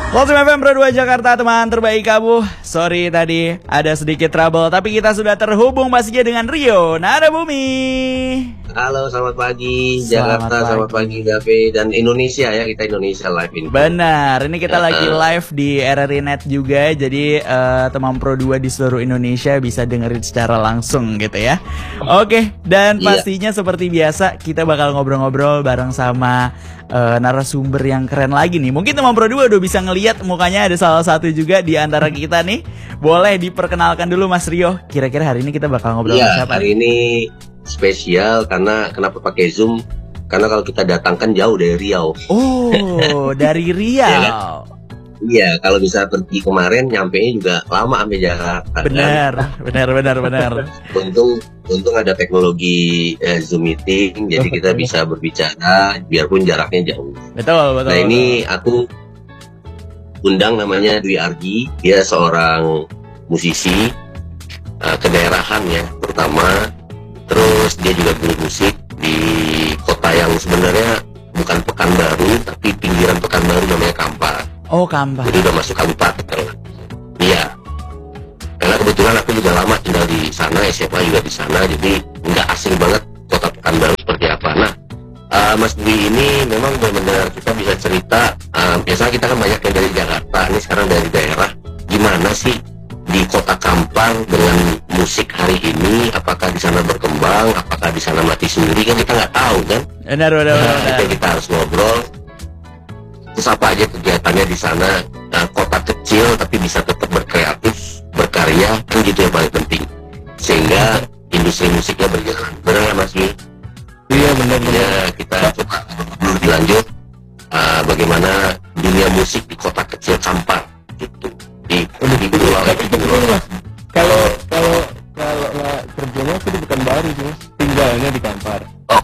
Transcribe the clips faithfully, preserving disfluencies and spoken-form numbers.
Losim F M Pro dua Jakarta, teman terbaik kamu. Sorry tadi ada sedikit trouble, tapi kita sudah terhubung pastinya dengan Rio Narabumi. Halo, selamat pagi Jakarta, selamat, selamat pagi Dave dan Indonesia ya, kita Indonesia live ini. Benar, ini kita uh, lagi live di R R I Net juga, jadi uh, teman Pro dua di seluruh Indonesia bisa dengerin secara langsung gitu ya. Oke, dan pastinya yeah. seperti biasa kita bakal ngobrol-ngobrol bareng sama uh, narasumber yang keren lagi nih. Mungkin teman Pro dua udah bisa ngelihat mukanya, ada salah satu juga di antara kita nih. Boleh diperkenalkan dulu Mas Rio. Kira-kira hari ini kita bakal ngobrol yeah, sama siapa? Hari ini spesial karena kenapa pakai Zoom? Karena kalau kita datang kan jauh dari Riau. Oh, dari Riau. Iya, kalau bisa pergi kemarin nyampenya juga lama sampai Jakarta. Benar, kan? benar, benar, benar. Untung, untung ada teknologi eh, Zoom meeting, jadi kita bisa berbicara biarpun jaraknya jauh. Betul, betul. Nah ini betul. aku undang namanya Dwi Argi, dia seorang musisi uh, kedaerahan ya, pertama. Terus dia juga guru musik di kota yang sebenarnya bukan Pekanbaru, tapi pinggiran Pekanbaru, namanya Kampar. Oh, Kampar. Jadi udah masuk kabupaten. Iya. Karena kebetulan aku juga lama tinggal di sana, S M A juga di sana, jadi nggak asing banget kota Pekanbaru seperti apa. Nah, uh, Mas Dwi ini memang benar-benar kita bisa cerita. Uh, biasanya kita kan banyak yang dari Jakarta, ini sekarang dari daerah. Gimana sih di kota Kampar dengan musik hari ini, apakah di sana berkembang, apakah di sana mati sendiri, kan kita nggak tahu kan? Benar, benar, benar. Nah, kita, kita harus ngobrol. Terus apa aja kegiatannya di sana? Nah, kota kecil tapi bisa tetap berkreatif, berkarya, kan gitu yang paling penting. Sehingga industri musiknya berjalan. Benar ya Mas Wi? Iya benar. Ya, kita coba dulu dilanjut. Uh, bagaimana dunia musik di kota kecil Kampar gitu. Di di Pulau Pulau. Kalau kalau kalau nggak kerjanya aku di Pekanbaru sih Mas, tinggalnya di Kampar. Oh,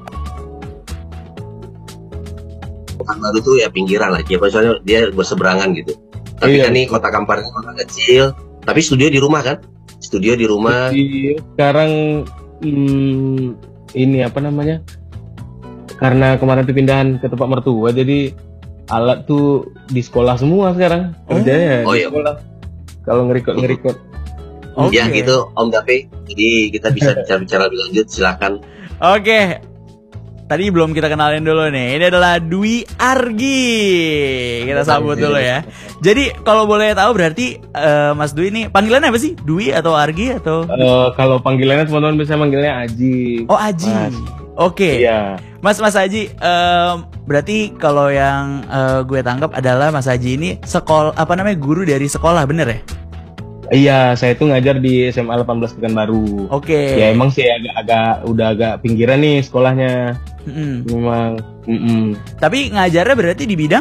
Pekanbaru tuh ya pinggiran lah, ya soalnya dia berseberangan gitu. Tapi iya, kan nih kota Kampar kota kecil, tapi studio di rumah kan? Studio di rumah. Iya, sekarang hmm, ini apa namanya? Karena kemarin pindahan ke tempat mertua, jadi alat tuh di sekolah semua sekarang. Kerjanya oh, di iya. sekolah. Kalau ngerikot ngerikot. Okay. Ya gitu Om Dape, jadi kita bisa bicara-bicara lebih lanjut, silakan. Oke, okay. Tadi belum kita kenalin dulu nih, ini adalah Dwi Argi. Kita sambut dulu ya. Jadi kalau boleh tahu berarti uh, Mas Dwi ini panggilannya apa sih? Dwi atau Argi atau? Uh, kalau panggilannya teman-teman biasanya manggilnya Aji. Oh Aji, oke. Okay. Iya. Mas Mas Aji, um, berarti kalau yang uh, gue tangkap adalah Mas Aji ini sekolah apa namanya guru dari sekolah, bener ya? Iya, saya tuh ngajar di S M A delapan belas Pekanbaru. Oke. Okay. Ya emang sih agak-agak udah agak pinggiran nih sekolahnya. Mm-mm. Memang. Mm-mm. Tapi ngajarnya berarti di bidang?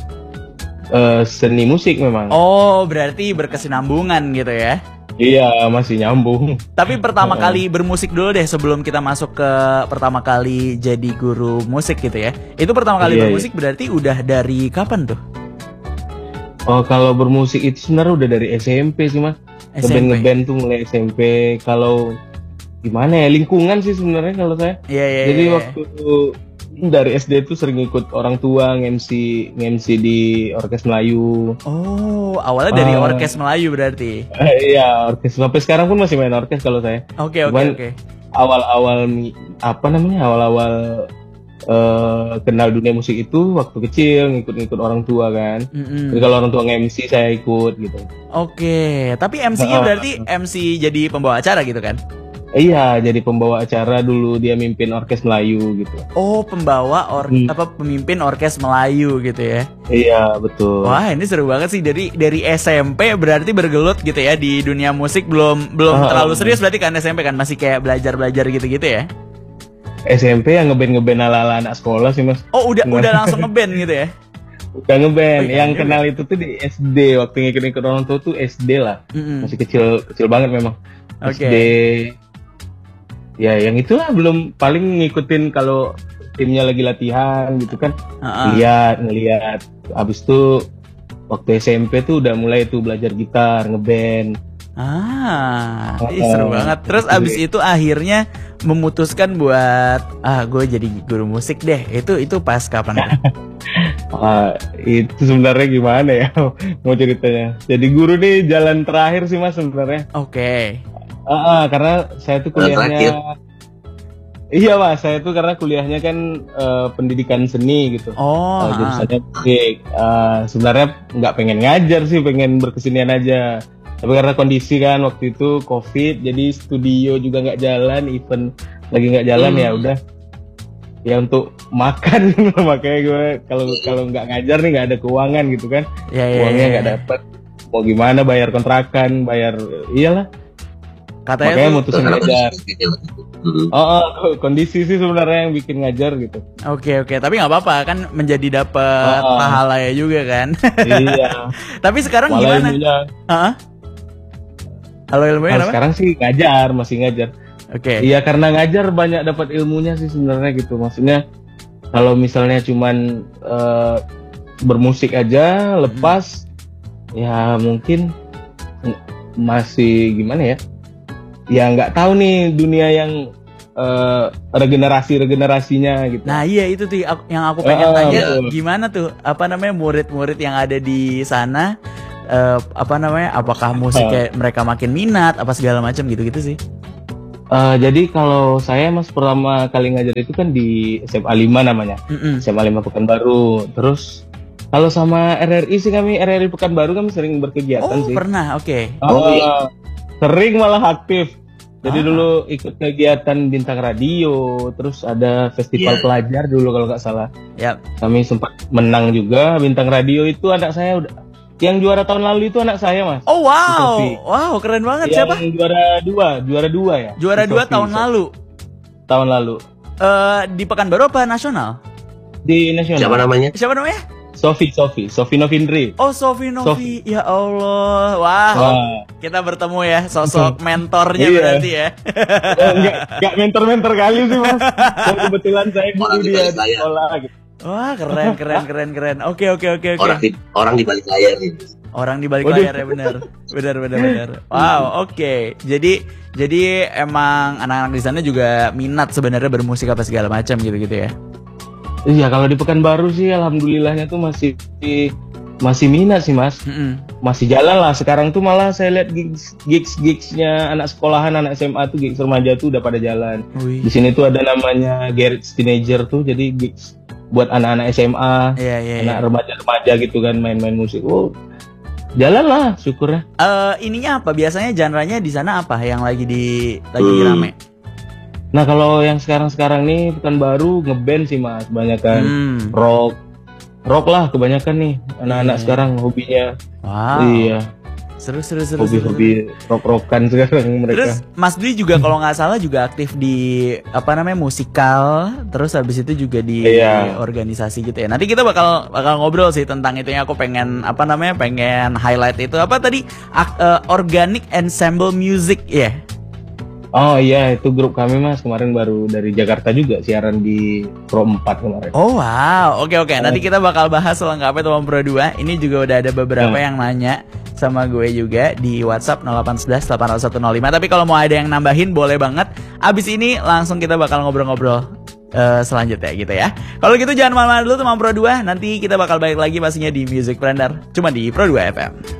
Uh, seni musik memang. Oh, berarti berkesinambungan gitu ya? Iya, masih nyambung. Tapi pertama kali bermusik dulu deh sebelum kita masuk ke pertama kali jadi guru musik gitu ya. Itu pertama kali iya, bermusik iya. Berarti udah dari kapan tuh? Oh, kalau bermusik itu sebenarnya udah dari S M P sih Mas. Ngeband ngeband tuh mulai S M P. Kalau gimana ya, lingkungan sih sebenarnya kalau saya. Iya iya. Jadi yeah. waktu dari S D tuh sering ikut orang tua nge-M C nge-M C di Orkes Melayu. Oh, awalnya dari uh, Orkes Melayu berarti. Uh, iya, Orkes. Sampai sekarang pun masih main orkes kalau saya. Oke oke oke. Awal-awal apa namanya? Awal-awal Uh, kenal dunia musik itu waktu kecil ngikut-ngikut orang tua kan. Mm-hmm. Jadi kalau orang tua nge-M C saya ikut gitu. Oke, tapi M C-nya uh, berarti M C jadi pembawa acara gitu kan? Iya, jadi pembawa acara dulu, dia mimpin Orkes Melayu gitu. Oh, pembawa or hmm. apa pemimpin Orkes Melayu gitu ya? Iya, betul. Wah, ini seru banget sih, dari dari S M P berarti bergelut gitu ya di dunia musik, belum belum uh, terlalu serius berarti kan S M P kan masih kayak belajar-belajar gitu-gitu ya? S M P yang ngeband-ngeband ala-ala anak sekolah sih Mas. Oh udah Cuma... udah langsung ngeband gitu ya? Udah ngeband, oh, yang kenal itu tuh di S D, waktu ngikut-ngikut orang tua tuh S D lah, mm-hmm. masih kecil kecil banget memang. Okay. S D, ya yang itulah belum paling ngikutin kalau timnya lagi latihan gitu kan, uh-uh. lihat ngelihat. Abis itu waktu S M P tuh udah mulai tuh belajar gitar, ngeband. Ah, ih, seru banget. Terus abis itu akhirnya memutuskan buat ah gue jadi guru musik deh. Itu itu pas kapan? Uh, itu sebenarnya gimana ya mau ceritanya. Jadi guru nih jalan terakhir sih mas sebenarnya. Oke. Okay. Uh, uh, karena saya tuh kuliahnya. Iya mas, saya tuh karena kuliahnya kan uh, pendidikan seni gitu. Oh. Uh, jurusannya musik. Uh, sebenarnya nggak pengen ngajar sih, pengen berkesenian aja. Tapi karena kondisi kan waktu itu COVID, jadi studio juga nggak jalan, event lagi nggak jalan hmm. ya udah. Ya untuk makan makanya gue kalau kalau nggak ngajar nih nggak ada keuangan gitu kan, ya, ya, uangnya nggak ya, ya. dapat, mau gimana bayar kontrakan, bayar iyalah, katanya makanya tuh, mutusin ngajar. Oh, oh kondisi sih sebenarnya yang bikin ngajar gitu. Oke oke tapi nggak apa-apa kan menjadi dapat oh, pahala ya juga kan. Iya. Tapi sekarang Malah gimana? Uh-huh. Halo ilmunya nah, sekarang sih ngajar, masih ngajar. Oke. Okay. Iya karena ngajar banyak dapat ilmunya sih sebenarnya gitu. Maksudnya kalau misalnya cuman uh, bermusik aja lepas, hmm. ya mungkin masih gimana ya? Ya nggak tahu nih dunia yang uh, regenerasi regenerasinya gitu. Nah iya itu tuh yang aku pengen uh, tanya. Betul. Gimana tuh apa namanya murid-murid yang ada di sana? Uh, apa namanya? Apakah musiknya uh. mereka makin minat? Apa segala macam gitu-gitu sih? Uh, jadi kalau saya mas pertama kali ngajar itu kan di S M A lima namanya, mm-mm. S M A lima Pekanbaru. Terus kalau sama R R I sih kami R R I Pekanbaru kami sering berkegiatan oh, sih. Oh pernah, oke. Okay. Uh, oh, iya. Sering malah aktif. Jadi ah. dulu ikut kegiatan bintang radio, terus ada festival yeah. pelajar dulu kalau nggak salah. Yep. Kami sempat menang juga bintang radio itu anak saya udah. Yang juara tahun lalu itu anak saya mas. Oh wow, wow keren banget. Yang siapa? Yang juara dua, juara dua ya. Juara dua tahun so. lalu. Tahun lalu. Uh, di Pekanbaru apa nasional? Di nasional. Siapa namanya? Siapa namanya? Sofi, Sofi, Sofi Novindri. Oh Sofi Novi, ya Allah, wah. Wah. Kita bertemu ya, sosok mentornya iya. berarti ya. Oh, enggak, enggak mentor-mentor kali sih mas. Dan kebetulan saya guru dia di sekolah gitu. Wah keren keren keren keren. Oke oke oke oke. Orang di orang di balik layar ini. Orang di balik layar ya benar. Benar benar benar. Wow oke. Okay. Jadi jadi emang anak-anak di sana juga minat sebenarnya bermusik apa segala macam gitu-gitu ya. Iya kalau di Pekanbaru sih alhamdulillahnya tuh masih masih minat sih mas. Mm-hmm. Masih jalan lah. Sekarang tuh malah saya lihat gigs gigs gigsnya anak sekolahan anak S M A tuh gigs remaja tuh udah pada jalan. Ui. Di sini tuh ada namanya Garage Teenager tuh jadi gigs buat anak-anak S M A, yeah, yeah, anak yeah. remaja-remaja gitu kan main-main musik. Oh, jalan lah, syukur ya. Uh, ininya apa? Biasanya genre-nya di sana apa yang lagi di lagi hmm. rame? Nah kalau yang sekarang-sekarang nih Pekanbaru ngeband sih mas, kebanyakan hmm. rock, rock lah kebanyakan nih anak-anak yeah. sekarang hobinya. Wow. Iya. Seru seru seru. Hobi-hobi rock-rockan sekarang mereka. Terus Mas Dwi juga kalau nggak salah juga aktif di apa namanya musikal, terus habis itu juga di yeah. organisasi gitu ya. Nanti kita bakal bakal ngobrol sih tentang itu yang aku pengen apa namanya pengen highlight itu apa tadi Ak, uh, Organic Ensemble Music ya. Yeah. Oh iya itu grup kami mas kemarin baru dari Jakarta juga siaran di Pro empat kemarin. Oh wow oke oke nanti kita bakal bahas selengkapnya teman Pro dua. Ini juga udah ada beberapa hmm. yang nanya sama gue juga di WhatsApp nol delapan satu satu delapan nol satu nol lima. Tapi kalau mau ada yang nambahin boleh banget. Abis ini langsung kita bakal ngobrol-ngobrol uh, selanjutnya gitu ya. Kalau gitu jangan malam-malam dulu teman Pro dua. Nanti kita bakal balik lagi pastinya di Music Blender. Cuma di Pro dua F M.